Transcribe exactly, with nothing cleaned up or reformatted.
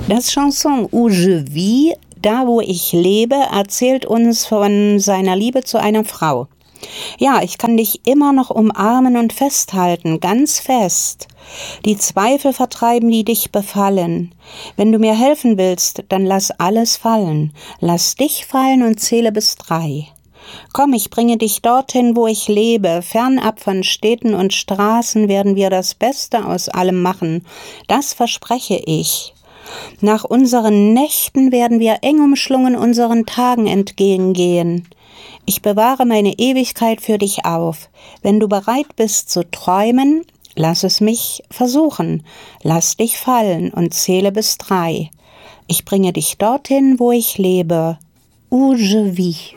Das Chanson Où je vis, da wo ich lebe, erzählt uns von seiner Liebe zu einer Frau. Ja, ich kann dich immer noch umarmen und festhalten, ganz fest. Die Zweifel vertreiben, die dich befallen. Wenn du mir helfen willst, dann lass alles fallen. Lass dich fallen und zähle bis drei. Komm, ich bringe dich dorthin, wo ich lebe. Fernab von Städten und Straßen werden wir das Beste aus allem machen. Das verspreche ich. Nach unseren Nächten werden wir eng umschlungen unseren Tagen entgegengehen. Ich bewahre meine Ewigkeit für dich auf. Wenn du bereit bist zu träumen, lass es mich versuchen. Lass dich fallen und zähle bis drei. Ich bringe dich dorthin, wo ich lebe. Où je vis.